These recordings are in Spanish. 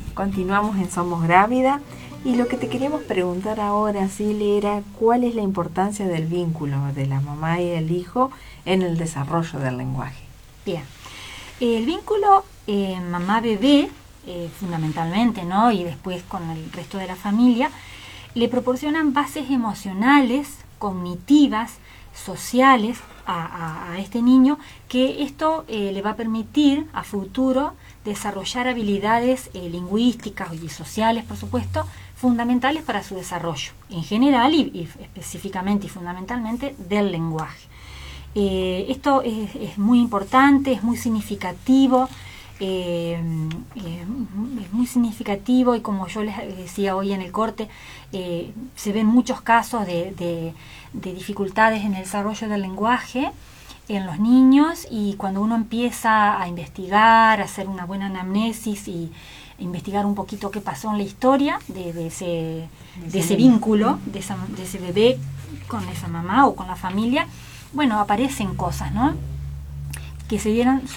Continuamos en Somos Grávida y lo que te queríamos preguntar ahora, Silvia, era ¿cuál es la importancia del vínculo de la mamá y el hijo en el desarrollo del lenguaje? Bien, el vínculo mamá-bebé, fundamentalmente, ¿no? Y después con el resto de la familia, le proporcionan bases emocionales, cognitivas, sociales a este niño, que esto le va a permitir a futuro desarrollar habilidades lingüísticas y sociales, por supuesto, fundamentales para su desarrollo, en general y específicamente y fundamentalmente del lenguaje. Esto es muy importante, es muy significativo, es muy significativo y como yo les decía hoy en el corte, se ven muchos casos de dificultades en el desarrollo del lenguaje en los niños, y cuando uno empieza a investigar, a hacer una buena anamnesis y investigar un poquito qué pasó en la historia de ese vínculo, de ese bebé con esa mamá o con la familia, bueno, aparecen cosas, ¿no? Que se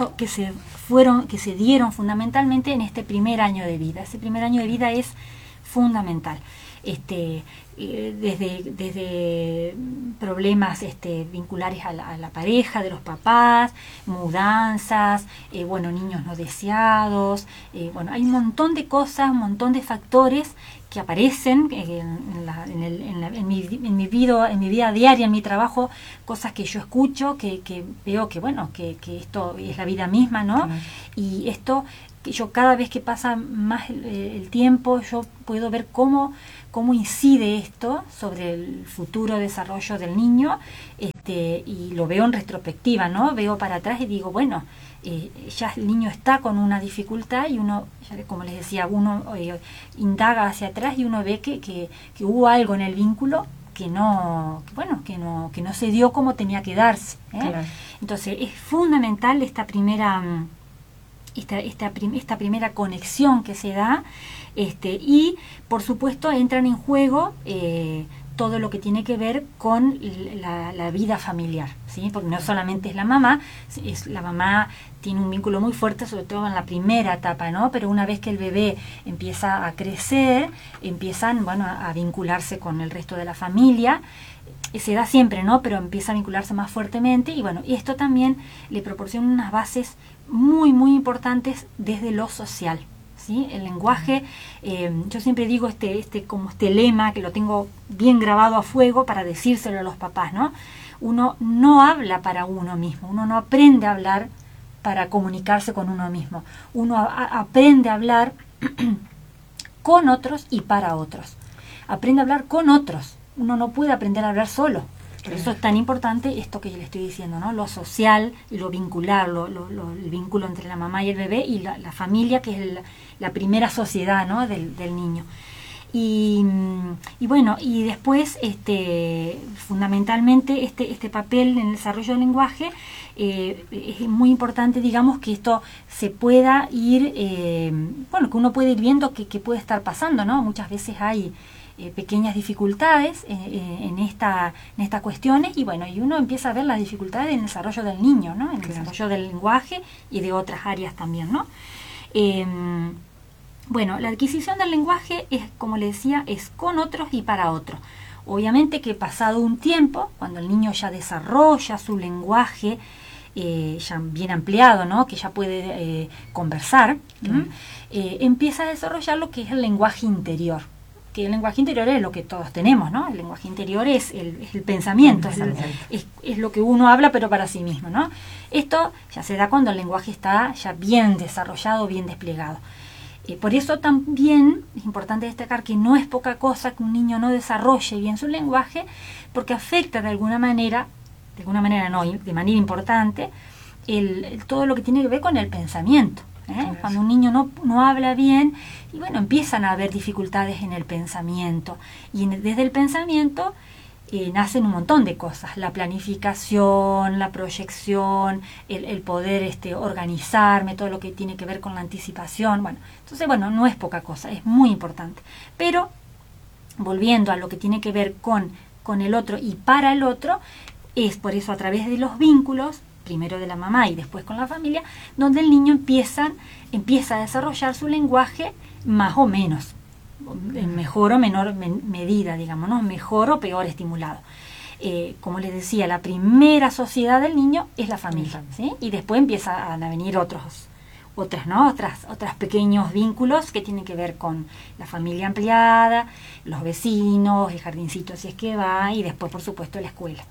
dieron fundamentalmente en este primer año de vida. Ese primer año de vida es fundamental. Desde problemas vinculares a la pareja de los papás, mudanzas, niños no deseados, hay un montón de cosas, un montón de factores que aparecen en mi vida diaria, en mi trabajo, cosas que yo escucho, que veo que esto es la vida misma, ¿no? Claro. Y esto, que yo cada vez que pasa más el tiempo, yo puedo ver cómo incide esto sobre el futuro desarrollo del niño, y lo veo en retrospectiva, ¿no? Veo para atrás y digo, bueno, ya el niño está con una dificultad y uno, ya como les decía, uno indaga hacia atrás y uno ve que hubo algo en el vínculo que no se dio como tenía que darse, ¿eh? Claro. Entonces es fundamental esta primera conexión que se da, y por supuesto entran en juego todo lo que tiene que ver con la vida familiar, ¿sí? Porque no solamente es la mamá tiene un vínculo muy fuerte, sobre todo en la primera etapa, ¿no? Pero una vez que el bebé empieza a crecer, empiezan, a vincularse con el resto de la familia. Se da siempre, ¿no? Pero empieza a vincularse más fuertemente y esto también le proporciona unas bases muy, muy importantes desde lo social, ¿sí? El lenguaje, yo siempre digo como este lema, que lo tengo bien grabado a fuego para decírselo a los papás, ¿no? Uno no habla para uno mismo, uno no aprende a hablar para comunicarse con uno mismo, uno aprende a hablar con otros y para otros, aprende a hablar con otros. Uno no puede aprender a hablar solo. Por eso es tan importante esto que yo le estoy diciendo, ¿no? Lo social y lo vincular, el vínculo entre la mamá y el bebé y la familia, que es la primera sociedad, ¿no? del niño. Y después, fundamentalmente, este papel en el desarrollo del lenguaje, es muy importante, digamos, que esto se pueda ir, que uno puede ir viendo qué puede estar pasando, ¿no? Muchas veces hay pequeñas dificultades en estas cuestiones y uno empieza a ver las dificultades en el desarrollo del niño, ¿no? En el desarrollo del lenguaje y de otras áreas también, ¿no? La adquisición del lenguaje es, como le decía, es con otros y para otros. Obviamente que pasado un tiempo, cuando el niño ya desarrolla su lenguaje ya bien ampliado, ¿no? Que ya puede conversar, empieza a desarrollar lo que es el lenguaje interior. Que el lenguaje interior es lo que todos tenemos, ¿no? El lenguaje interior es el pensamiento, es lo que uno habla pero para sí mismo, ¿no? Esto ya se da cuando el lenguaje está ya bien desarrollado, bien desplegado. Por eso también es importante destacar que no es poca cosa que un niño no desarrolle bien su lenguaje, porque afecta de alguna manera no, de manera importante, todo lo que tiene que ver con el pensamiento. Cuando un niño no habla bien, y empiezan a haber dificultades en el pensamiento, y desde el pensamiento nacen un montón de cosas: la planificación, la proyección, el poder organizarme, todo lo que tiene que ver con la anticipación. Entonces no es poca cosa, es muy importante. Pero volviendo a lo que tiene que ver con el otro y para el otro, es por eso a través de los vínculos, primero de la mamá y después con la familia, donde el niño empieza a desarrollar su lenguaje más o menos, en mejor o menor medida, digamos, ¿no? Mejor o peor estimulado. Como les decía, la primera sociedad del niño es la familia, ¿sí? Y después empiezan a venir otros pequeños vínculos que tienen que ver con la familia ampliada, los vecinos, el jardincito si es que va, y después, por supuesto, la escuela.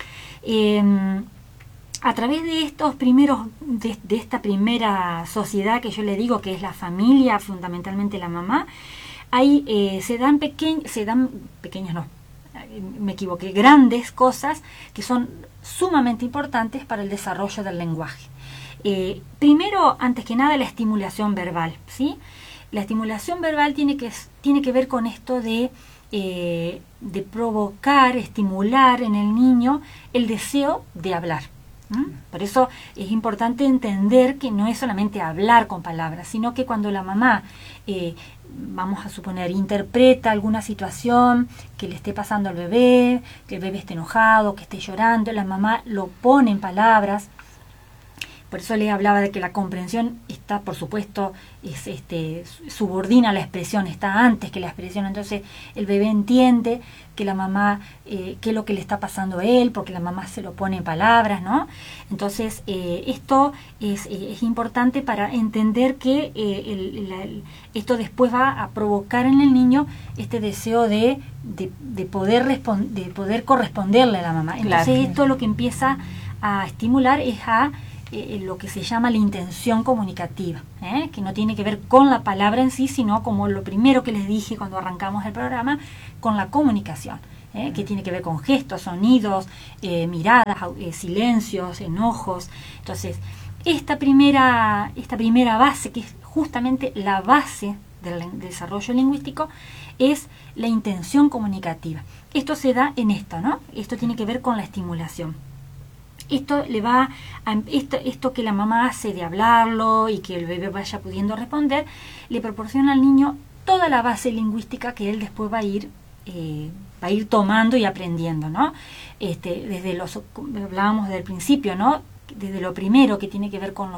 A través de estos primeros, de esta primera sociedad que yo le digo que es la familia, fundamentalmente la mamá, ahí se dan pequeños, no, me equivoqué, grandes cosas que son sumamente importantes para el desarrollo del lenguaje. Primero, antes que nada, la estimulación verbal, ¿sí? La estimulación verbal tiene que ver con esto de provocar, estimular en el niño el deseo de hablar. Por eso es importante entender que no es solamente hablar con palabras, sino que cuando la mamá, vamos a suponer, interpreta alguna situación que le esté pasando al bebé, que el bebé esté enojado, que esté llorando, la mamá lo pone en palabras. Por eso les hablaba de que la comprensión está, por supuesto, subordina a la expresión, está antes que la expresión. Entonces el bebé entiende que la mamá, qué es lo que le está pasando a él, porque la mamá se lo pone en palabras, ¿no? Entonces esto es importante para entender que esto después va a provocar en el niño este deseo de poder corresponderle a la mamá. Entonces claro, esto lo que empieza a estimular es lo que se llama la intención comunicativa, que no tiene que ver con la palabra en sí, sino como lo primero que les dije cuando arrancamos el programa, con la comunicación, que tiene que ver con gestos, sonidos, miradas, silencios, enojos. Entonces, esta primera base, que es justamente la base del desarrollo lingüístico, es la intención comunicativa. Esto se da en esto, ¿no? Esto tiene que ver con la estimulación. Esto le va esto que la mamá hace de hablarlo y que el bebé vaya pudiendo responder, le proporciona al niño toda la base lingüística que él después va a ir tomando y aprendiendo, ¿no? Hablábamos del principio, ¿no? Desde lo primero que tiene que ver con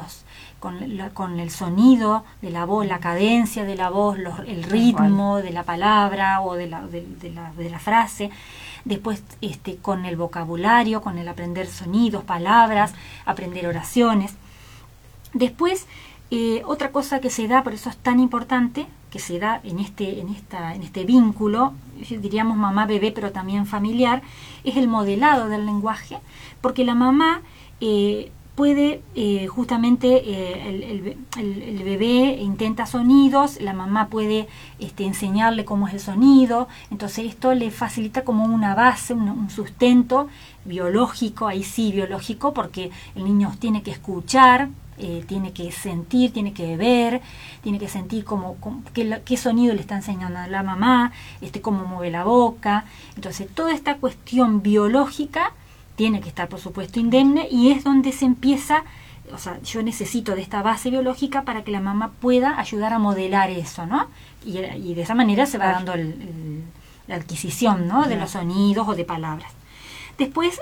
el sonido de la voz, la cadencia de la voz, el ritmo de la palabra o de la frase. Después con el vocabulario, con el aprender sonidos, palabras, aprender oraciones. Después, otra cosa que se da, por eso es tan importante, que se da en este vínculo, diríamos mamá-bebé, pero también familiar, es el modelado del lenguaje, porque la mamá puede justamente el bebé intenta sonidos, la mamá puede enseñarle cómo es el sonido, entonces esto le facilita como una base, un sustento biológico, ahí sí biológico, porque el niño tiene que escuchar, tiene que sentir, tiene que ver, tiene que sentir qué sonido le está enseñando a la mamá, cómo mueve la boca. Entonces toda esta cuestión biológica tiene que estar, por supuesto, indemne, y es donde se empieza, o sea, yo necesito de esta base biológica para que la mamá pueda ayudar a modelar eso, ¿no? Y de esa manera se va dando la adquisición, ¿no? De los sonidos o de palabras. Después,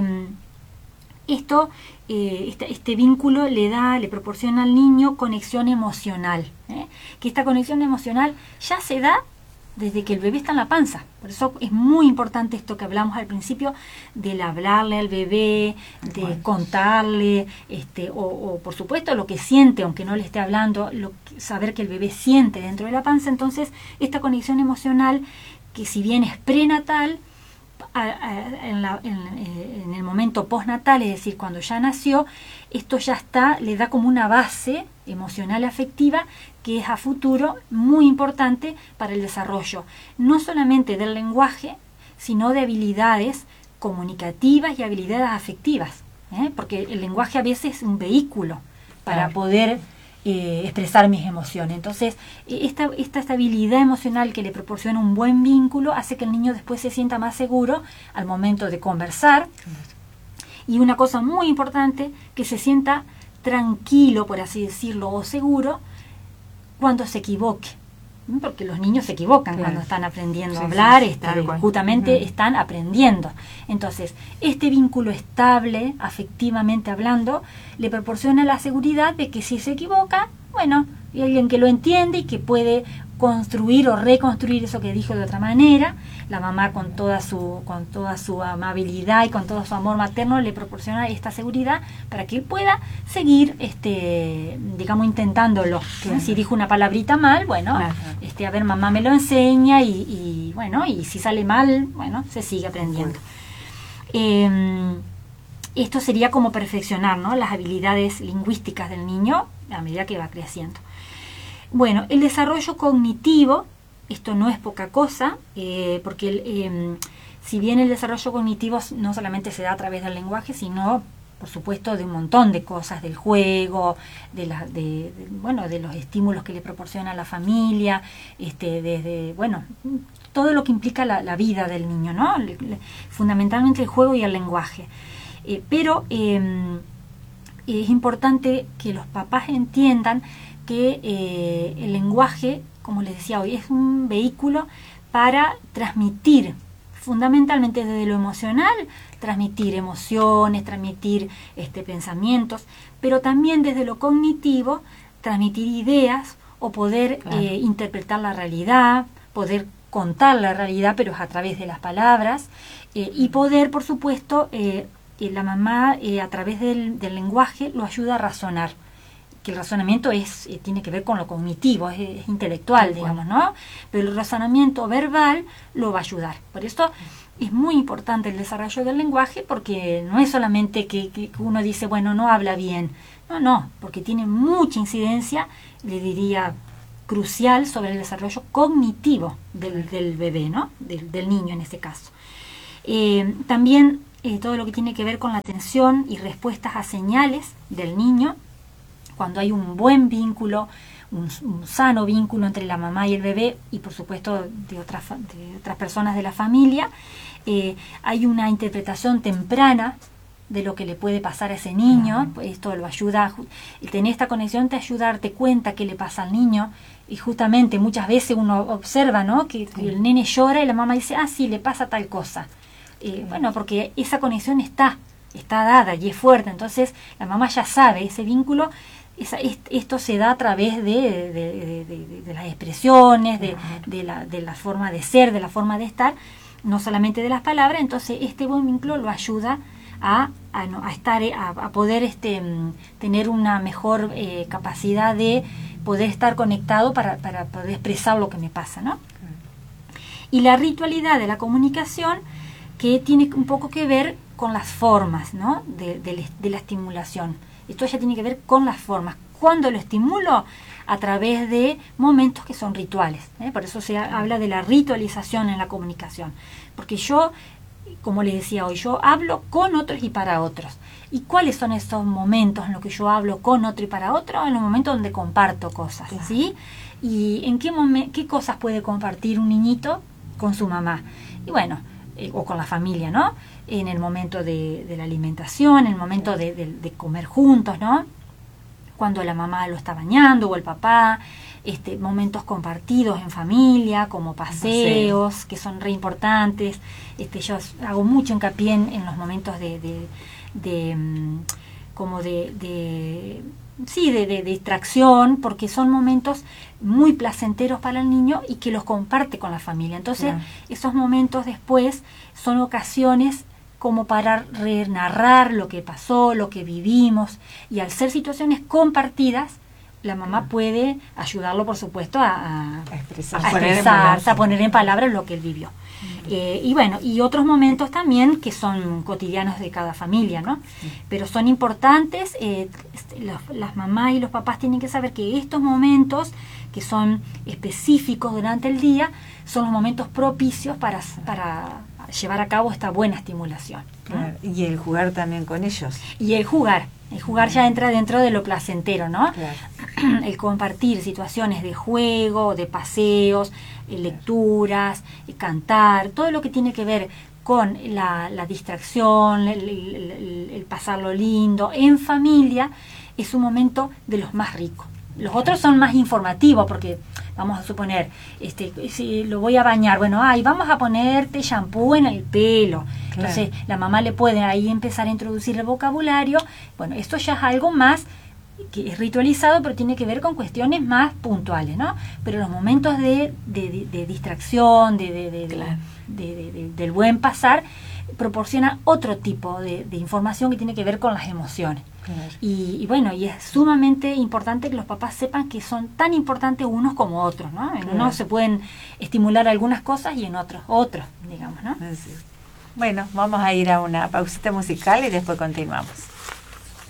este vínculo le proporciona al niño conexión emocional, que esta conexión emocional ya se da desde que el bebé está en la panza. Por eso es muy importante esto que hablamos al principio, del hablarle al bebé, de contarle, o por supuesto lo que siente, aunque no le esté hablando, saber que el bebé siente dentro de la panza. Entonces, esta conexión emocional, que si bien es prenatal, en el momento postnatal, es decir, cuando ya nació, esto ya le da como una base emocional afectiva que es a futuro muy importante para el desarrollo, no solamente del lenguaje, sino de habilidades comunicativas y habilidades afectivas, porque el lenguaje a veces es un vehículo para poder expresar mis emociones. Entonces, esta estabilidad emocional que le proporciona un buen vínculo hace que el niño después se sienta más seguro al momento de conversar. Y una cosa muy importante, que se sienta tranquilo, por así decirlo, o seguro cuando se equivoque, porque los niños se equivocan cuando están aprendiendo a hablar, justamente están aprendiendo. Entonces, este vínculo estable, afectivamente hablando, le proporciona la seguridad de que si se equivoca, bueno, y alguien que lo entiende y que puede construir o reconstruir eso que dijo de otra manera. La mamá con toda su amabilidad y con todo su amor materno le proporciona esta seguridad para que él pueda seguir, digamos, intentándolo. Claro. Si dijo una palabrita mal, bueno, Claro. A ver, mamá me lo enseña y bueno, y si sale mal, bueno, se sigue aprendiendo. Esto sería como perfeccionar, ¿no?, las habilidades lingüísticas del niño a medida que va creciendo. Bueno, el desarrollo cognitivo, esto no es poca cosa, porque si bien el desarrollo cognitivo no solamente se da a través del lenguaje, sino, por supuesto, de un montón de cosas, del juego, de los estímulos que le proporciona la familia, desde, bueno, todo lo que implica la vida del niño, ¿no? Fundamentalmente el juego y el lenguaje. Pero es importante que los papás entiendan que el lenguaje, como les decía hoy, es un vehículo para transmitir, fundamentalmente desde lo emocional, transmitir emociones, transmitir pensamientos, pero también desde lo cognitivo, transmitir ideas o poder interpretar la realidad, poder contar la realidad, pero es a través de las palabras, y poder, por supuesto, la mamá a través del lenguaje lo ayuda a razonar, que el razonamiento tiene que ver con lo cognitivo, es intelectual, digamos, ¿no? Pero el razonamiento verbal lo va a ayudar. Por eso es muy importante el desarrollo del lenguaje, porque no es solamente que uno dice, bueno, no habla bien. No, porque tiene mucha incidencia, le diría, crucial sobre el desarrollo cognitivo del bebé, ¿no? Del niño en este caso. También todo lo que tiene que ver con la atención y respuestas a señales del niño, cuando hay un buen vínculo, un sano vínculo entre la mamá y el bebé, y por supuesto de otras personas de la familia, hay una interpretación temprana de lo que le puede pasar a ese niño. Esto lo ayuda, tener esta conexión te ayuda a darte cuenta qué le pasa al niño, y justamente muchas veces uno observa, ¿no?, que el nene llora y la mamá dice, sí, le pasa tal cosa. Bueno, porque esa conexión está dada y es fuerte, entonces la mamá ya sabe, ese vínculo, esto se da a través de las expresiones, de la forma de ser, de la forma de estar, no solamente de las palabras. Entonces este buen vínculo lo ayuda a poder tener una mejor capacidad de poder estar conectado para poder expresar lo que me pasa, ¿no? Y la ritualidad de la comunicación, que tiene un poco que ver con las formas, ¿no?, de la estimulación. Esto ya tiene que ver con las formas. ¿Cuándo lo estimulo? A través de momentos que son rituales, Por eso se habla de la ritualización en la comunicación. Porque yo, como les decía hoy, yo hablo con otros y para otros. ¿Y cuáles son esos momentos en los que yo hablo con otro y para otro? En los momentos donde comparto cosas, ¿sí? ¿Y en qué cosas puede compartir un niñito con su mamá? Y bueno, o con la familia, ¿no? En el momento de la alimentación, en el momento de comer juntos, ¿no? Cuando la mamá lo está bañando o el papá, momentos compartidos en familia, como paseos, que son re importantes. Yo hago mucho hincapié en los momentos de distracción, porque son momentos muy placenteros para el niño y que los comparte con la familia. Entonces, esos momentos después son ocasiones como para narrar lo que pasó, lo que vivimos, y al ser situaciones compartidas, la mamá puede ayudarlo, por supuesto, a expresarse, a poner en palabras lo que él vivió. Y bueno, y otros momentos también que son cotidianos de cada familia, ¿no? Pero son importantes. Las mamás y los papás tienen que saber que estos momentos, que son específicos durante el día, son los momentos propicios para llevar a cabo esta buena estimulación, ¿no? Claro. Y el jugar también con ellos. Y el jugar ya entra dentro de lo placentero, ¿no? Claro. El compartir situaciones de juego, de paseos, lecturas, cantar, todo lo que tiene que ver con la distracción, el pasarlo lindo en familia, es un momento de los más ricos. Los otros son más informativos, porque vamos a suponer, si lo voy a bañar, bueno, vamos a ponerte shampoo en el pelo. Claro. Entonces la mamá le puede ahí empezar a introducir el vocabulario. Bueno, esto ya es algo más que es ritualizado, pero tiene que ver con cuestiones más puntuales, ¿no? Pero los momentos de distracción, Claro. del buen pasar, proporciona otro tipo de información que tiene que ver con las emociones. Claro. Y bueno, y es sumamente importante que los papás sepan que son tan importantes unos como otros, ¿no? En unos se pueden estimular algunas cosas y en otros, digamos, ¿no? Así es. Bueno, vamos a ir a una pausita musical y después continuamos.